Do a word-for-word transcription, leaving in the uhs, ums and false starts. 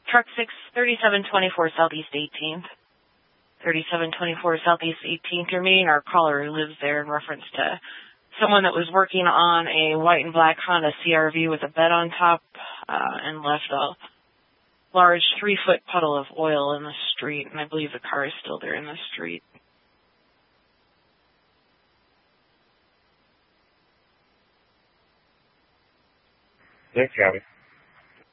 Truck six, thirty-seven twenty-four Southeast eighteenth. thirty-seven twenty-four Southeast eighteenth. You're meeting our caller who lives there in reference to someone that was working on a white and black Honda C R V with a bed on top uh, and left a large three-foot puddle of oil in the street, and I believe the car is still there in the street. Thanks, Gabby.